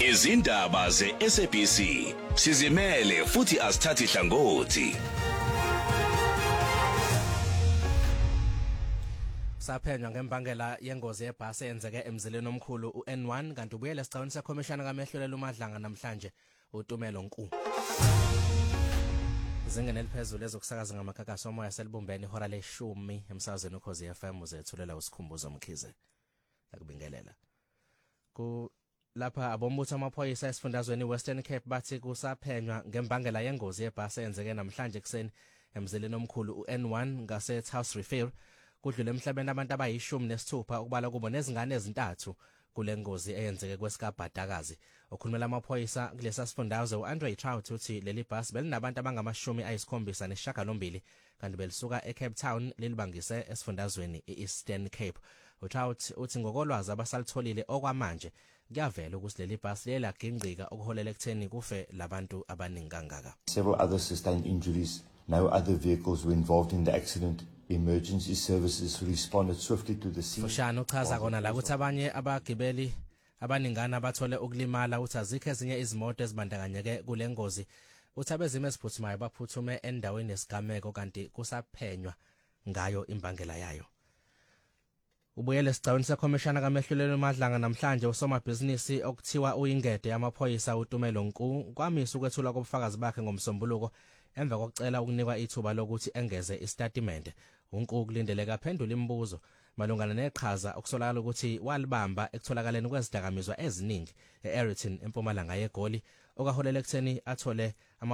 Izindaba ze-SABC sizimele futhi asithathi hlangothi. Saphenywa ngembangela yengozi yebhasi eyenzeke emzileni omkhulu uN1 kanti ubuyele esicawini sekhomishana kaMehlulela uMadlanga namhlanje uTumelo Nku. Zingene eliphezulu ezokusakaza ngamakakasi omoya selibumbene ihora le-10 emsakazweni uKhozi FM uzethulela usikhumbuzo Mkhize. Akubingelela. Lapha abombutho amaphoyisa esifundazweni Western Cape bathi kusaphenywa ngembangela yengozi yebhasi eyenzeke namhlanje ekseni emzileni omkhulu uN1 ngase House Refill. Kudlule emhlabeni abantu abayi-16 ukubala kubo nezingane ezintathu kule ngozi eyenzeke kwesikabhadakazi. Okhulumela amaphoyisa kulesa sifundazwe uAndre Trout uthi leli bhasi belinabantu abangama-78 kanti belisuka eCape Town lilibangise esifundazweni eEastern Cape. uTrout uthi ngokolwazi abasalitholile okwamanje kuyavela ukuthi leli bhasi liyelagingqika okuholela ekutheni kufe labantu abaningi kangaka. Several other sustained injuries. No other vehicles were involved in the accident. Emergency services responded swiftly to the scene. Fushane uchaza kona la ukuthi abanye abagibeli abaningana bathole ukulimala uthi azikho ezinye izimoto ezibandakanyeke kule ngozi. Uthi abezimo eziphuthumayo baphuthume endaweni yesigameko kanti kusaphenywa ngayo imbangela yayo. Ubuyele esicawini sekhomishana kaMehlulela uMadlanga namhlanje usomabhizinisi okuthiwa uyingede yamaphoyisa uTumelo Nku kwamisa ukwethula kobufakazi bakhe ngomsombuluko emva kokucela ukunikwa ithuba lokuthi engeze istatimende. Unku kulindeleka aphendula imibuzo malungana neqhaza okusolakala ukuthi walibamba ekutholakaleni kwezidakamizwa eziningi eArrington empumalanga yeGoli okaholela ekutheni athole